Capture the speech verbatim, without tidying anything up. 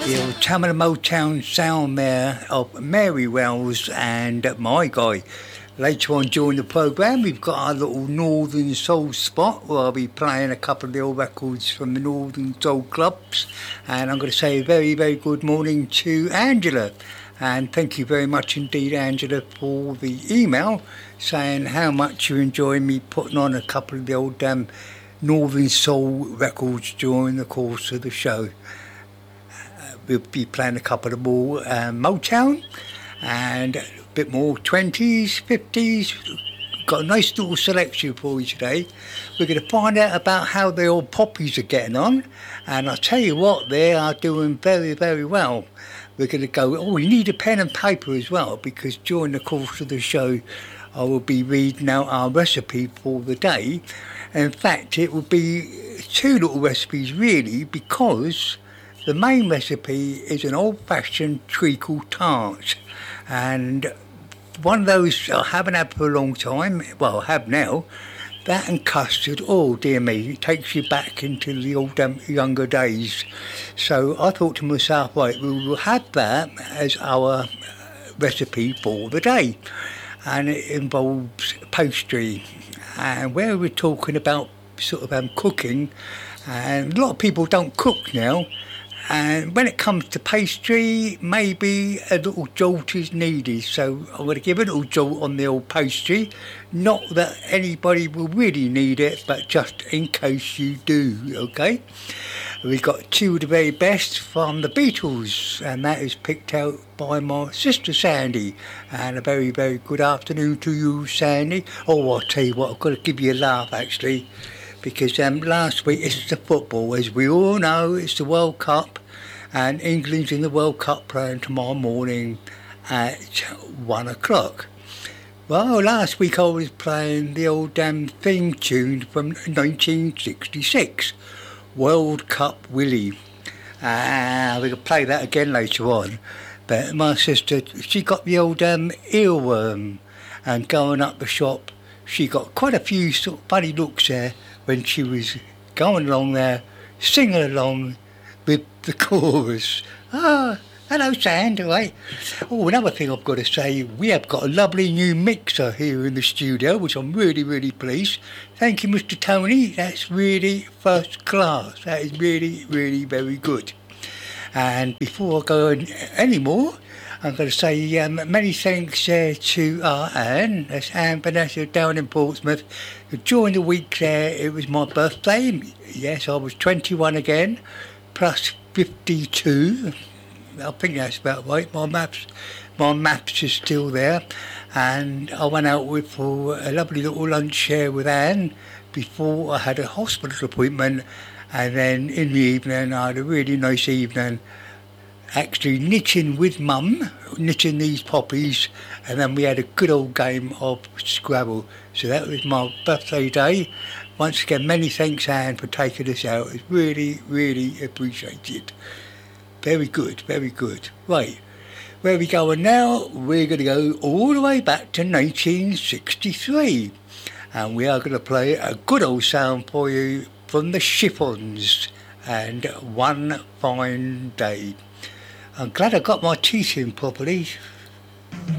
The old Tamala Motown sound there of Mary Wells and My Guy. Later on during the programme, we've got our little Northern Soul spot where I'll be playing a couple of the old records from the Northern Soul clubs. And I'm going to say a very, very good morning to Angela. And thank you very much indeed, Angela, for the email saying how much you enjoy me putting on a couple of the old um, Northern Soul records during the course of the show. Uh, we'll be playing a couple of more um, Motown and a bit more twenties, fifties. Got a nice little selection for you today. We're going to find out about how the old poppies are getting on. And I'll tell you what, they are doing very, very well. We're going to go, oh, we need a pen and paper as well, because during the course of the show, I will be reading out our recipe for the day. In fact, it will be two little recipes, really, because the main recipe is an old-fashioned treacle tart. And one of those I haven't had for a long time, well, I have now. That and custard, oh dear me, it takes you back into the old um, younger days. So I thought to myself, right, we will have that as our recipe for the day. And it involves pastry. And where we're talking about sort of um, cooking, and a lot of people don't cook now. And when it comes to pastry, maybe a little jolt is needed. So I'm going to give a little jolt on the old pastry. Not that anybody will really need it, but just in case you do, okay? We've got two of the very best from the Beatles, and that is picked out by my sister Sandy. And a very, very good afternoon to you, Sandy. Oh, I'll tell you what, I've got to give you a laugh, actually. Because um, last week it's the football, as we all know, it's the World Cup, and England's in the World Cup playing tomorrow morning at one o'clock. Well, last week I was playing the old damn theme tune from nineteen sixty-six, World Cup Willie. Ah, uh, we can play that again later on. But my sister, she got the old um, earworm, and going up the shop, she got quite a few sort of funny looks there when she was going along there, singing along with the chorus. Ah, hello, Sandy, right? Oh, another thing I've got to say, we have got a lovely new mixer here in the studio, which I'm really, really pleased. Thank you, Mister Tony. That's really first class. That is really, really very good. And before I go on any more, I'm going to say um, many thanks uh, to uh, Anne, that's Anne Vanessa down in Portsmouth. During the week there, it was my birthday. Yes, I was twenty-one again, plus fifty-two. I think that's about right. My maths, my maths is still there. And I went out with for a lovely little lunch here with Anne before I had a hospital appointment. And then in the evening, I had a really nice evening, actually knitting with Mum, knitting these poppies, and then we had a good old game of Scrabble. So that was my birthday day. Once again, many thanks, Anne, for taking us out. It's really, really appreciated. Very good, very good. Right, where are we going now? We're going to go all the way back to nineteen sixty-three. And we are going to play a good old sound for you from the Chiffons and One Fine Day. I'm glad I got my teeth in properly.